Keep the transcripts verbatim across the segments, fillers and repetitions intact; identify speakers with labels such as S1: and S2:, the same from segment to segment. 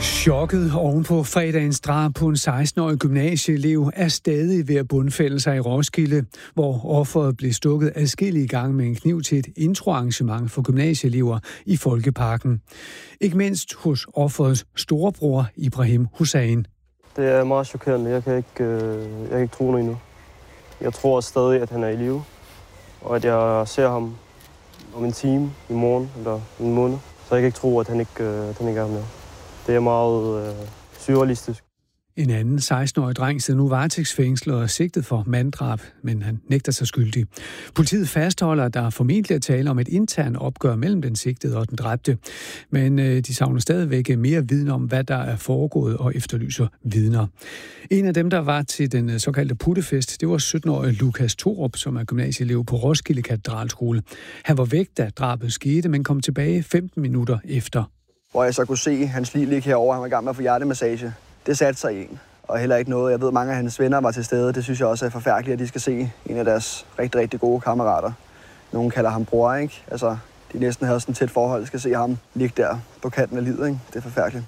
S1: Chokket oven på fredagens drab på en seksten-årig gymnasieelev er stadig ved at bundfælde sig i Roskilde, hvor offeret blev stukket adskillige gange med en kniv til et introarrangement for gymnasieelever i Folkeparken. Ikke mindst hos offerets storebror Ibrahim Hussein.
S2: Det er meget chokerende. Jeg kan ikke, øh, jeg kan ikke tro noget endnu. Jeg tror stadig, at han er i live, og at jeg ser ham om en time i morgen eller en måned. Så jeg kan ikke tro, at han ikke, øh, at han ikke er med. Det er meget øh, surrealistisk.
S1: En anden seksten-årig dreng sidder nu varetægtsfængslet og er sigtet for manddrab, men han nægter sig skyldig. Politiet fastholder, at der er formentlig at tale om et internt opgør mellem den sigtede og den dræbte, men øh, de savner stadigvæk mere viden om, hvad der er foregået og efterlyser vidner. En af dem, der var til den såkaldte puttefest, det var sytten-årige Lukas Thorup, som er gymnasieelev på Roskilde Katedralskole. Han var væk, da drabet skete, men kom tilbage femten minutter efter.
S3: Hvor jeg så kunne se hans liv ligge herovre. Han var i gang med at få hjertemassage. Det satte sig i en, og heller ikke noget. Jeg ved, mange af hans venner var til stede. Det synes jeg også er forfærdeligt, at de skal se en af deres rigtig, rigtig gode kammerater. Nogle kalder ham bror, ikke? Altså, de næsten havde sådan et tæt forhold, skal se ham ligge der på kanten af livet, ikke? Det er forfærdeligt.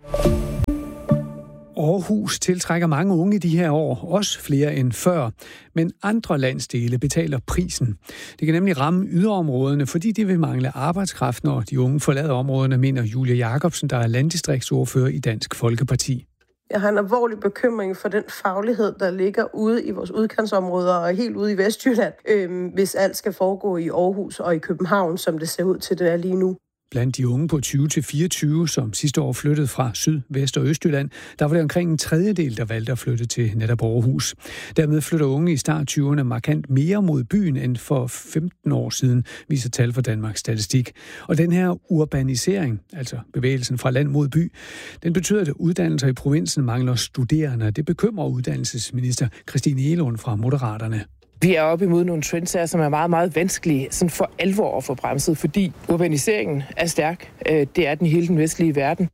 S1: Aarhus tiltrækker mange unge i de her år, også flere end før, men andre landsdele betaler prisen. Det kan nemlig ramme yderområderne, fordi de vil mangle arbejdskraft, når de unge forlader områderne, mener Julia Jacobsen, der er landdistriktsordfører i Dansk Folkeparti.
S4: Jeg har en alvorlig bekymring for den faglighed, der ligger ude i vores udkantsområder og helt ude i Vestjylland, øh, hvis alt skal foregå i Aarhus og i København, som det ser ud til, det er lige nu.
S1: Blandt de unge på tyve til fireogtyve, som sidste år flyttede fra Syd-, Vest- og Østjylland, der var det omkring en tredjedel, der valgte at flytte til netop Aarhus. Dermed flytter unge i start tyverne markant mere mod byen end for femten år siden, viser tal fra Danmarks Statistik. Og den her urbanisering, altså bevægelsen fra land mod by, den betyder, at uddannelser i provinsen mangler studerende. Det bekymrer uddannelsesminister Christine Egelund fra Moderaterne.
S5: Vi er oppe imod nogle trends her, som er meget, meget vanskelige sådan for alvor at få bremset, fordi urbaniseringen er stærk. Det er den i hele den vestlige verden.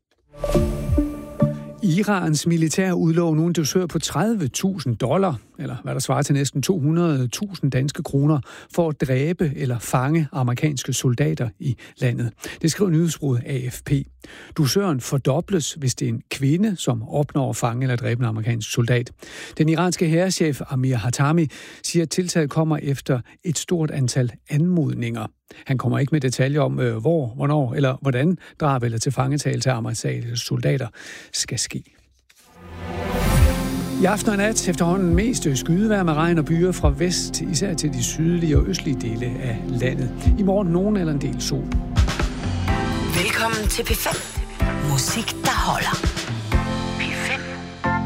S1: Irans militær udlov nu en dusør på tredive tusind dollar, eller hvad der svarer til næsten to hundrede tusind danske kroner, for at dræbe eller fange amerikanske soldater i landet. Det skriver nyhedsbureauet A F P. Dusøren fordobles, hvis det er en kvinde, som opnår at fange eller dræbe en amerikansk soldat. Den iranske hærchef Amir Hatami siger, at tiltaget kommer efter et stort antal anmodninger. Han kommer ikke med detaljer om, øh, hvor, hvornår eller hvordan drab eller tilfangetagelse af amerikanske soldater skal ske. I aften og nat efterhånden mest skydevejr med regn og byer fra vest, især til de sydlige og østlige dele af landet. I morgen nogen eller en del sol.
S6: Velkommen til P fem. Musik, der holder.